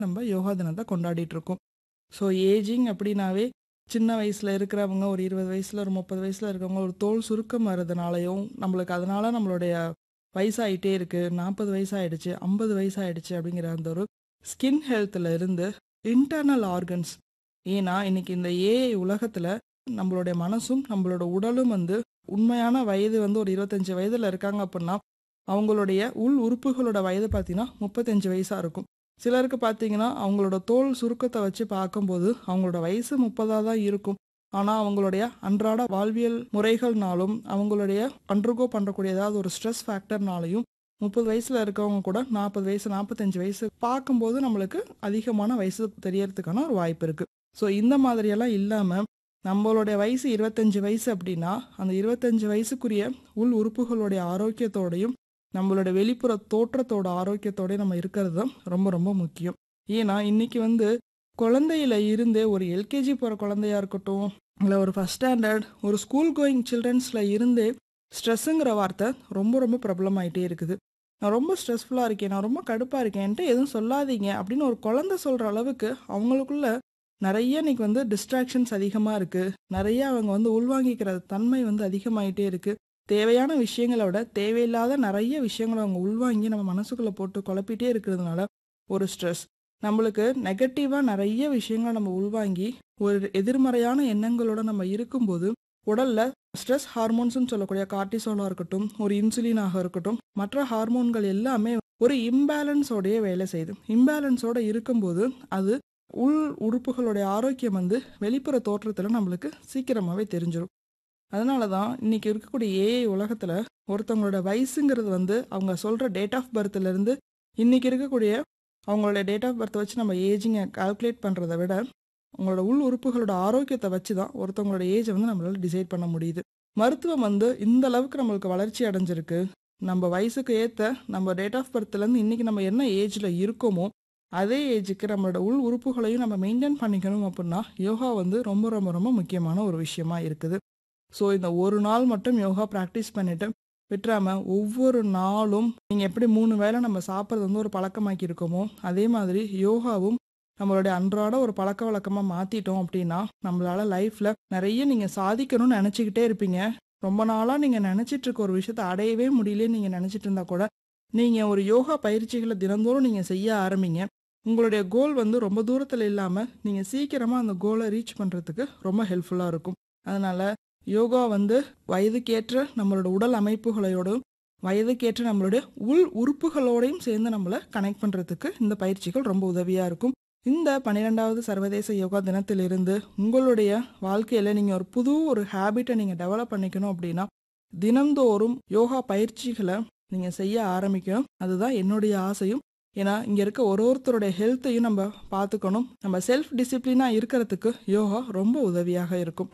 நம்ம யோகா தினத்தை கொண்டாடிட்டு இருக்கோம். ஸோ ஏஜிங் அப்படின்னாவே சின்ன வயசில் இருக்கிறவங்க ஒரு 20 வயசில் ஒரு 30 வயசில் இருக்கவங்க ஒரு தோல் சுருக்கம் வர்றதுனாலையும் நம்மளுக்கு அதனால நம்மளுடைய வயசாயிட்டே இருக்குது, 40 வயசாயிடுச்சு, 50 வயசாயிடுச்சு அப்படிங்கிற அந்த ஒரு ஸ்கின் ஹெல்த்தில் இருந்து இன்டர்னல் ஆர்கன்ஸ். ஏன்னா இன்னைக்கு இந்த ஏஐ உலகத்தில் நம்மளுடைய மனசும் நம்மளோட உடலும் வந்து உண்மையான வயது வந்து ஒரு 25 வயதில் இருக்காங்க அப்படின்னா அவங்களுடைய உள் உறுப்புகளோட வயது பார்த்தீங்கன்னா 35 வயசாக இருக்கும். சிலருக்கு பார்த்தீங்கன்னா அவங்களோட தோல் சுருக்கத்தை வச்சு பார்க்கும்போது அவங்களோட வயசு 30 தான் இருக்கும். ஆனால் அவங்களுடைய அன்றாட வாழ்வியல் முறைகள்னாலும் அவங்களுடைய அண்டர்கோ பண்ணக்கூடிய ஏதாவது ஒரு ஸ்ட்ரெஸ் ஃபேக்டர்னாலையும் 30 வயசில் இருக்கவங்க கூட 40 வயசு 45 வயசு பார்க்கும்போது நம்மளுக்கு அதிகமான வயசு தெரியறதுக்கான ஒரு வாய்ப்பு இருக்குது. ஸோ இந்த மாதிரியெல்லாம் இல்லாமல் நம்மளுடைய வயசு 25 வயசு அப்படின்னா அந்த 25 வயசுக்குரிய உள் உறுப்புகளுடைய ஆரோக்கியத்தோடையும் நம்மளோட வெளிப்புற தோற்றத்தோட ஆரோக்கியத்தோடய நம்ம இருக்கிறது தான் ரொம்ப ரொம்ப முக்கியம். ஏன்னா இன்னைக்கு வந்து குழந்தையில இருந்தே ஒரு எல்கேஜி போகிற குழந்தையா இருக்கட்டும், இல்லை ஒரு ஃபஸ்ட் ஸ்டாண்டர்ட் ஒரு ஸ்கூல் கோயிங் சில்ட்ரன்ஸில் இருந்தே ஸ்ட்ரெஸ்ஸுங்கிற வார்த்தை ரொம்ப ரொம்ப பிரபலமாயிட்டே இருக்குது. நான் ரொம்ப ஸ்ட்ரெஸ்ஃபுல்லாக இருக்கேன், நான் ரொம்ப கடுப்பாக இருக்கேன், என்கிட்ட எதுவும் சொல்லாதீங்க அப்படின்னு ஒரு குழந்தை சொல்கிற அளவுக்கு அவங்களுக்குள்ள நிறைய இன்னைக்கு வந்து டிஸ்ட்ராக்ஷன்ஸ் அதிகமாக இருக்குது. நிறைய அவங்க வந்து உள்வாங்கிக்கிற தன்மை வந்து அதிகமாயிட்டே இருக்குது. தேவையான விஷயங்களை விட தேவையில்லாத நிறைய விஷயங்களை அவங்க உள்வாங்கி நம்ம மனசுக்குள்ளே போட்டு குழப்பிட்டே இருக்கிறதுனால ஒரு ஸ்ட்ரெஸ். நம்மளுக்கு நெகட்டிவாக நிறைய விஷயங்களை நம்ம உள்வாங்கி ஒரு எதிர்மறையான எண்ணங்களோட நம்ம இருக்கும்போது உடல்ல ஸ்ட்ரெஸ் ஹார்மோன்ஸ்னு சொல்லக்கூடிய கார்டிசோலாக இருக்கட்டும், ஒரு இன்சுலினாக இருக்கட்டும், மற்ற ஹார்மோன்கள் எல்லாமே ஒரு இம்பேலன்ஸோடைய வேலை செய்யுது. இம்பேலன்ஸோட இருக்கும்போது அது உள் உறுப்புகளுடைய ஆரோக்கியம் வந்து வெளிப்புற தோற்றத்தில் நம்மளுக்கு சீக்கிரமாகவே தெரிஞ்சிடும். அதனால தான் இன்றைக்கி இருக்கக்கூடிய ஏஐ உலகத்தில் ஒருத்தவங்களோட வயசுங்கிறது வந்து அவங்க சொல்கிற டேட் ஆஃப் பர்த்லேருந்து இன்றைக்கி இருக்கக்கூடிய அவங்களோட டேட் ஆஃப் பர்த்தை வச்சு நம்ம ஏஜிங்கை கால்குலேட் பண்ணுறதை விட அவங்களோட உள் உறுப்புகளோட ஆரோக்கியத்தை வச்சு தான் ஒருத்தவங்களோட ஏஜை வந்து நம்மளால் டிசைட் பண்ண முடியுது. மருத்துவம் வந்து இந்த அளவுக்கு நம்மளுக்கு வளர்ச்சி அடைஞ்சிருக்கு. நம்ம வயசுக்கு ஏற்ற நம்ம டேட் ஆஃப் பர்த்லேருந்து இன்றைக்கி நம்ம என்ன ஏஜில் இருக்கோமோ அதே ஏஜுக்கு நம்மளோட உள் உறுப்புகளையும் நம்ம மெயின்டைன் பண்ணிக்கணும் அப்படின்னா யோகா வந்து ரொம்ப ரொம்ப ரொம்ப முக்கியமான ஒரு விஷயமா இருக்குது. ஸோ இந்த ஒரு நாள் மட்டும் யோகா ப்ராக்டிஸ் பண்ணிவிட்டு விட்டுறாமல் ஒவ்வொரு நாளும் நீங்கள் எப்படி 3 வேளை நம்ம சாப்பிட்றது வந்து ஒரு பழக்கமாக்கி இருக்கோமோ அதே மாதிரி யோகாவும் நம்மளுடைய அன்றாட ஒரு பழக்க வழக்கமாக மாற்றிட்டோம் அப்படின்னா நம்மளால் லைஃப்பில் நிறைய நீங்கள் சாதிக்கணும்னு நினச்சிக்கிட்டே இருப்பீங்க. ரொம்ப நாளாக நீங்கள் நினச்சிட்டு இருக்க ஒரு விஷயத்தை அடையவே முடியலன்னு நீங்கள் நினச்சிட்டு இருந்தா கூட நீங்கள் ஒரு யோகா பயிற்சிகளை தினந்தோறும் நீங்கள் செய்ய ஆரம்பிங்க. உங்களுடைய கோல் வந்து ரொம்ப தூரத்தில் இல்லாமல் நீங்கள் சீக்கிரமாக அந்த கோலை ரீச் பண்ணுறதுக்கு ரொம்ப ஹெல்ப்ஃபுல்லாக இருக்கும். அதனால் யோகா வந்து வயதுக்கேற்ற நம்மளோட உடல் அமைப்புகளோடும் வயதுக்கேற்ற நம்மளுடைய உள் உறுப்புகளோடையும் சேர்ந்து நம்மளை கனெக்ட் பண்ணுறதுக்கு இந்த பயிற்சிகள் ரொம்ப உதவியாக இருக்கும். இந்த 12வது சர்வதேச யோகா தினத்திலிருந்து உங்களுடைய வாழ்க்கையில் நீங்கள் ஒரு புது ஒரு ஹேபிட்டை நீங்கள் டெவலப் பண்ணிக்கணும் அப்படின்னா தினந்தோறும் யோகா பயிற்சிகளை நீங்கள் செய்ய ஆரம்பிக்கணும். அதுதான் என்னுடைய ஆசையும். ஏன்னா இங்கே இருக்க ஒருத்தருடைய ஹெல்த்தையும் நம்ம பார்த்துக்கணும். நம்ம செல்ஃப் டிசிப்ளினாக இருக்கிறதுக்கு யோகா ரொம்ப உதவியாக இருக்கும்.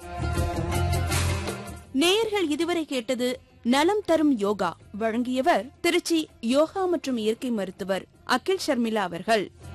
நேயர்கள் இதுவரை கேட்டது நலம் தரும் யோகா. வழங்கியவர் திருச்சி யோகா மற்றும் இயற்கை மருத்துவர் அகில் ஷர்மிளா அவர்கள்.